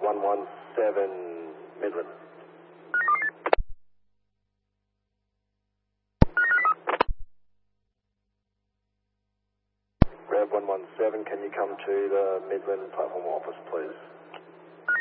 117 Midland. Rev 117, can you come to the Midland platform office, please?